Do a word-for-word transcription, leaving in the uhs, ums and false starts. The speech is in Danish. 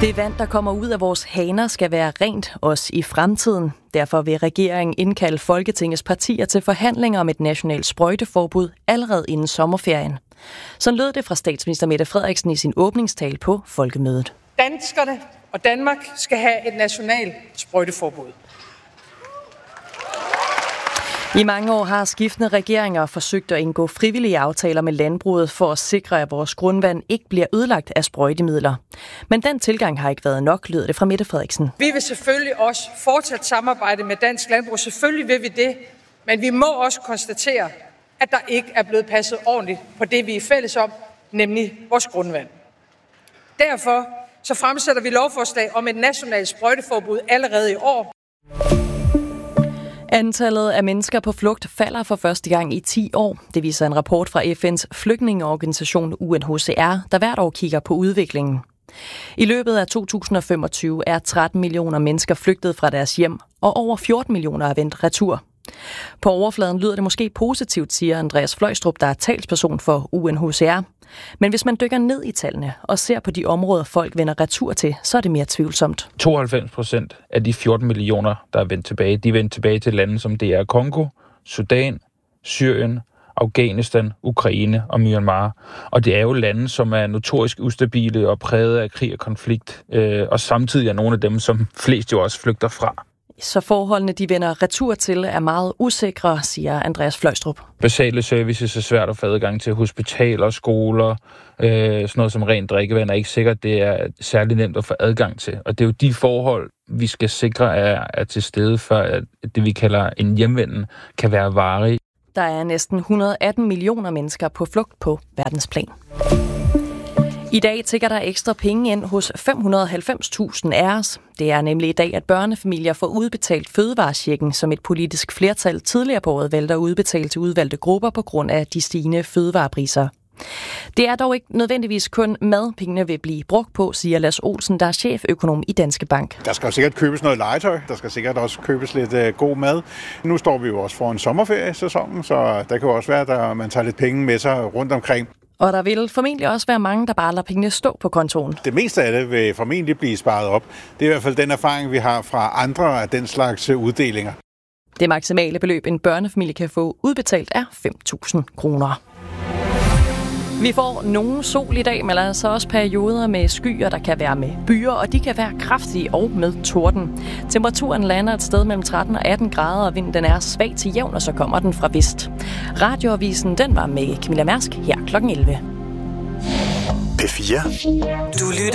Det vand, der kommer ud af vores haner, skal være rent også i fremtiden. Derfor vil regeringen indkalde Folketingets partier til forhandlinger om et nationalt sprøjteforbud allerede inden sommerferien. Så lød det fra statsminister Mette Frederiksen i sin åbningstale på Folkemødet. Danskerne og Danmark skal have et nationalt sprøjteforbud. I mange år har skiftende regeringer forsøgt at indgå frivillige aftaler med landbruget for at sikre, at vores grundvand ikke bliver ødelagt af sprøjtemidler. Men den tilgang har ikke været nok, lød det fra Mette Frederiksen. Vi vil selvfølgelig også fortsat samarbejde med dansk landbrug. Selvfølgelig vil vi det, men vi må også konstatere, at der ikke er blevet passet ordentligt på det, vi er fælles om, nemlig vores grundvand. Derfor så fremsætter vi lovforslag om et nationalt sprøjteforbud allerede i år. Antallet af mennesker på flugt falder for første gang i ti år. Det viser en rapport fra F N's flygtningeorganisation U N H C R, der hvert år kigger på udviklingen. I løbet af to tusind og femogtyve er tretten millioner mennesker flygtet fra deres hjem, og over fjorten millioner er vendt retur. På overfladen lyder det måske positivt, siger Andreas Fløjstrup, der er talsperson for U N H C R. Men hvis man dykker ned i tallene og ser på de områder, folk vender retur til, så er det mere tvivlsomt. tooghalvfems procent af de fjorten millioner, der er vendt tilbage, de er vendt tilbage til lande som D R Congo, Sudan, Syrien, Afghanistan, Ukraine og Myanmar. Og det er jo lande, som er notorisk ustabile og præget af krig og konflikt, øh, og samtidig er nogle af dem, som flest jo også flygter fra. Så forholdene, de vender retur til, er meget usikre, siger Andreas Fløjstrup. Basale services er svært at få adgang til. Hospitaler, skoler, øh, sådan noget som rent drikkevand er ikke sikkert, det er særlig nemt at få adgang til. Og det er jo de forhold, vi skal sikre er, er til stede, for at det, vi kalder en hjemvenden, kan være varig. Der er næsten et hundrede og atten millioner mennesker på flugt på verdensplan. I dag tikker der ekstra penge ind hos fem hundrede og halvfems tusind af os. Det er nemlig i dag, at børnefamilier får udbetalt fødevarechecken, som et politisk flertal tidligere på året valgte at udbetale til udvalgte grupper på grund af de stigende fødevarepriser. Det er dog ikke nødvendigvis kun mad, pengene vil blive brugt på, siger Lars Olsen, der er cheføkonom i Danske Bank. Der skal jo sikkert købes noget legetøj, der skal sikkert også købes lidt uh, god mad. Nu står vi jo også foran sommerferiesæsonen, så der kan jo også være, at man tager lidt penge med sig rundt omkring. Og der vil formentlig også være mange, der bare lader pengene stå på kontoen. Det meste af det vil formentlig blive sparet op. Det er i hvert fald den erfaring, vi har fra andre af den slags uddelinger. Det maksimale beløb, en børnefamilie kan få udbetalt, er fem tusind kroner. Vi får nogen sol i dag, men altså også perioder med skyer, der kan være med byer, og de kan være kraftige og med torden. Temperaturen lander et sted mellem tretten og atten grader, og vinden er svag til jævn, og så kommer den fra vest. Radioavisen, den var med Camilla Mærsk her klokken elleve. P fire. Du lytter